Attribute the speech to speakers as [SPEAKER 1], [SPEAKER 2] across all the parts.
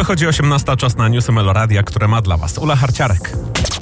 [SPEAKER 1] Dochodzi 18, czas na newsy Meloradia, które ma dla Was Ula Harciarek.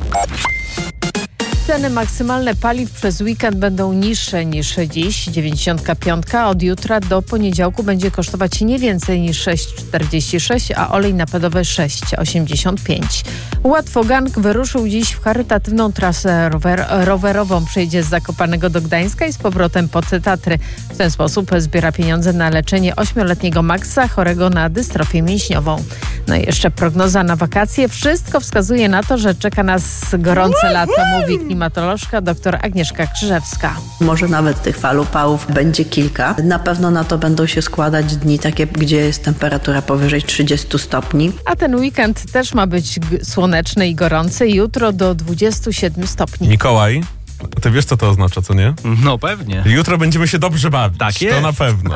[SPEAKER 2] Ceny maksymalne paliw przez weekend będą niższe niż dziś. 95 od jutra do poniedziałku będzie kosztować nie więcej niż 6,46, a olej napędowy 6,85. Łatwogang wyruszył dziś w charytatywną trasę rowerową. Przejdzie z Zakopanego do Gdańska i z powrotem pod Tatry. W ten sposób zbiera pieniądze na leczenie 8-letniego Maxa chorego na dystrofię mięśniową. No i jeszcze prognoza na wakacje. Wszystko wskazuje na to, że czeka nas gorące lato, mówi klimatolożka dr Agnieszka Krzyżewska.
[SPEAKER 3] Może nawet tych fal upałów będzie kilka. Na pewno na to będą się składać dni takie, gdzie jest temperatura powyżej 30 stopni.
[SPEAKER 2] A ten weekend też ma być słoneczny i gorący. Jutro do 27 stopni.
[SPEAKER 1] Mikołaj, ty wiesz, co to oznacza, co nie?
[SPEAKER 4] No pewnie.
[SPEAKER 1] Jutro będziemy się dobrze bawić.
[SPEAKER 4] Tak jest.
[SPEAKER 1] To na pewno.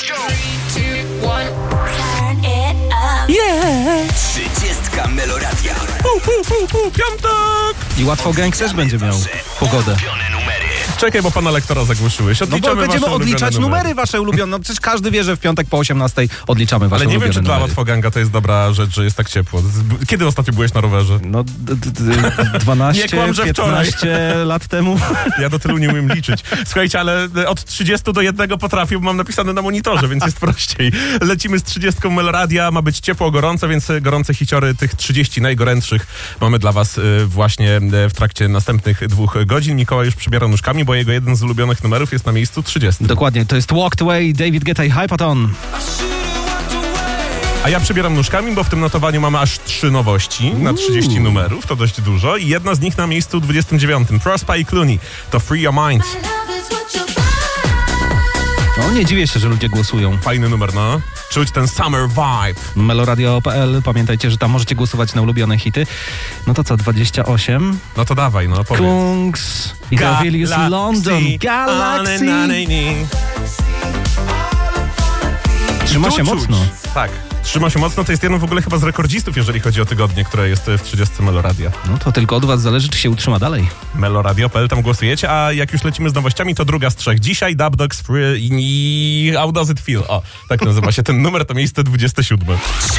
[SPEAKER 2] Yeah!
[SPEAKER 5] 30 Meloradia.
[SPEAKER 1] Piątek!
[SPEAKER 4] I Łatwogang też będzie miał pogodę.
[SPEAKER 1] Czekaj, bo pana lektora zagłuszyłeś.
[SPEAKER 4] No bo
[SPEAKER 1] Odliczamy
[SPEAKER 4] będziemy
[SPEAKER 1] wasze
[SPEAKER 4] odliczać
[SPEAKER 1] ulubione
[SPEAKER 4] numery wasze ulubione. No przecież każdy wie, że w piątek po 18 odliczamy wasze
[SPEAKER 1] Ale nie
[SPEAKER 4] ulubione
[SPEAKER 1] wiem, czy dla
[SPEAKER 4] numery.
[SPEAKER 1] Łatwoganga to jest dobra rzecz, że jest tak ciepło. Kiedy ostatnio byłeś na rowerze?
[SPEAKER 4] No 12,
[SPEAKER 1] Nie kłam, że
[SPEAKER 4] 15 lat temu.
[SPEAKER 1] Ja do tylu nie umiem liczyć. Słuchajcie, ale od 30 do 1 potrafię, bo mam napisane na monitorze, więc jest prościej. Lecimy z 30 Meloradia, ma być ciepło, gorąco, więc gorące hiciory tych 30 najgorętszych mamy dla was właśnie w trakcie następnych 2 godzin. Mikołaj już przybiera nóżkami, bo jego jeden z ulubionych numerów jest na miejscu 30.
[SPEAKER 4] Dokładnie, to jest Walked Away, David Guetta i Hypaton.
[SPEAKER 1] A ja przybieram nóżkami, bo w tym notowaniu mamy aż 3 nowości na 30 numerów, to dość dużo. I jedna z nich na miejscu 29. Prospa i Clooney, to Free Your Mind.
[SPEAKER 4] No nie dziwię się, że ludzie głosują.
[SPEAKER 1] Fajny numer, no. Czuć ten summer vibe.
[SPEAKER 4] Meloradio.pl, pamiętajcie, że tam możecie głosować na ulubione hity. No to co, 28?
[SPEAKER 1] No to dawaj, no powiedz.
[SPEAKER 4] Kungs, i Gavilius London, Galaxy. Trzyma się mocno.
[SPEAKER 1] Tak, trzyma się mocno. To jest jeden w ogóle chyba z rekordzistów, jeżeli chodzi o tygodnie, które jest w 30 Meloradia.
[SPEAKER 4] No to tylko od was zależy, czy się utrzyma dalej.
[SPEAKER 1] Meloradio.pl, tam głosujecie, a jak już lecimy z nowościami, to druga z 3. Dzisiaj Dub Dogs Free i How Does It Feel? O, tak nazywa się ten numer, to miejsce 27.